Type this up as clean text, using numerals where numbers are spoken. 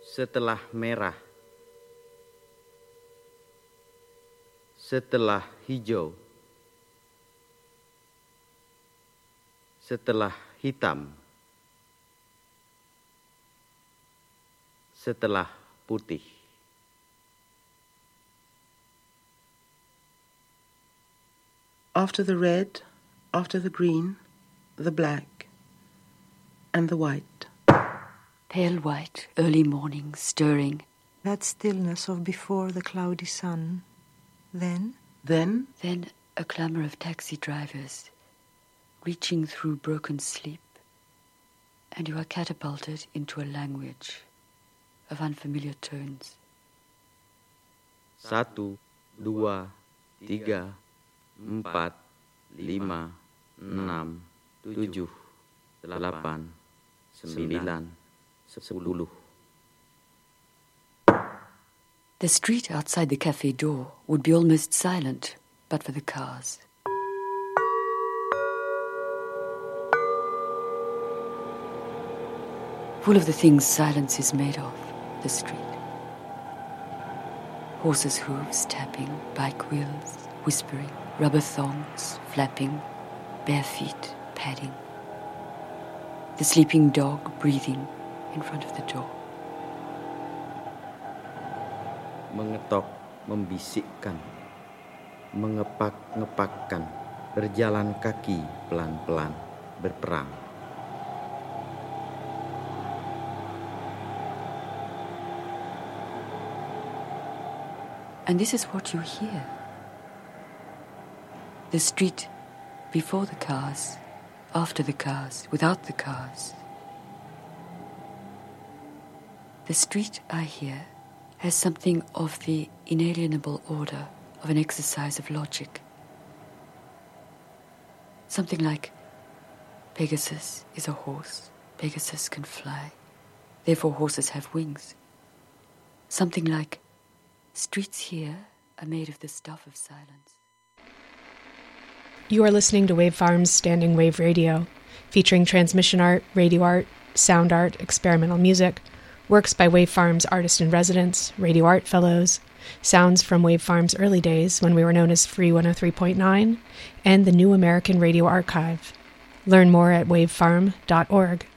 Setelah merah. Setelah hijau. Setelah hitam. Setelah putih. After the red, after the green, the black, and the white. Pale white, early morning, stirring. That stillness of before the cloudy sun. Then a clamor of taxi drivers, reaching through broken sleep, and you are catapulted into a language of unfamiliar tones. 1, 2, 3, 4, 5, 6, 7, 8, 9, 10. The street outside the cafe door would be almost silent, but for the cars. Full of the things silence is made of, the street. Horses' hooves tapping, bike wheels, whispering, rubber thongs flapping, bare feet padding. The sleeping dog breathing in front of the door. Mengetok, membisikkan, mengepak-ngepakkan, berjalan kaki pelan-pelan, berperang. And this is what you hear. The street before the cars, after the cars, without the cars. The street, I hear, has something of the inalienable order of an exercise of logic. Something like, Pegasus is a horse, Pegasus can fly, therefore horses have wings. Something like, streets here are made of the stuff of silence. You are listening to Wave Farm's Standing Wave Radio, featuring transmission art, radio art, sound art, experimental music, works by Wave Farm's artist-in-residence, radio art fellows, sounds from Wave Farm's early days when we were known as Free 103.9, and the New American Radio Archive. Learn more at wavefarm.org.